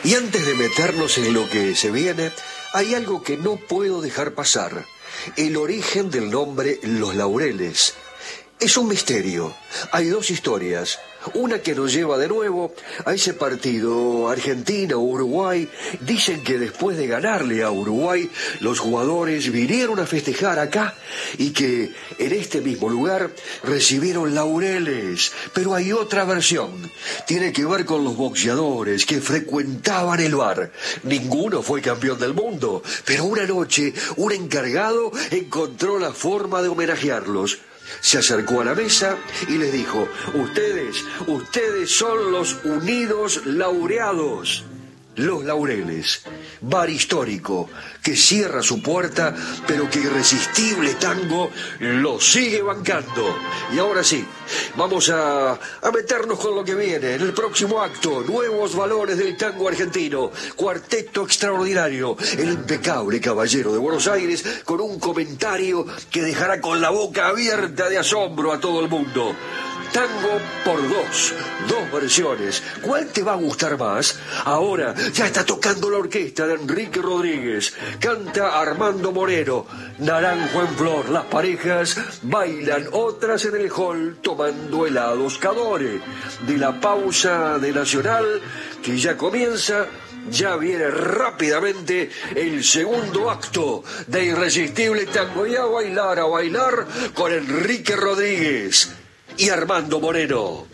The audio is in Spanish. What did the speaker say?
Y antes de meternos en lo que se viene, hay algo que no puedo dejar pasar. El origen del nombre Los Laureles. Es un misterio. Hay dos historias. Una que nos lleva de nuevo a ese partido Argentina-Uruguay. Dicen que después de ganarle a Uruguay, los jugadores vinieron a festejar acá y que en este mismo lugar recibieron laureles. Pero hay otra versión. Tiene que ver con los boxeadores que frecuentaban el bar. Ninguno fue campeón del mundo, pero una noche un encargado encontró la forma de homenajearlos. Se acercó a la mesa y les dijo: ustedes son los unidos laureados. Los Laureles, bar histórico que cierra su puerta, pero que Irresistible Tango lo sigue bancando. Y ahora sí, vamos a meternos con lo que viene. En el próximo acto, nuevos valores del tango argentino. Cuarteto extraordinario, el impecable Caballero de Buenos Aires, con un comentario que dejará con la boca abierta de asombro a todo el mundo. Tango por dos versiones. ¿Cuál te va a gustar más? Ahora ya está tocando la orquesta de Enrique Rodríguez. Canta Armando Moreno. Naranjo en flor. Las parejas bailan, otras en el hall tomando helados Cadore. De la pausa de Nacional, que ya comienza, ya viene rápidamente el segundo acto de Irresistible Tango. Y a bailar con Enrique Rodríguez y Armando Moreno.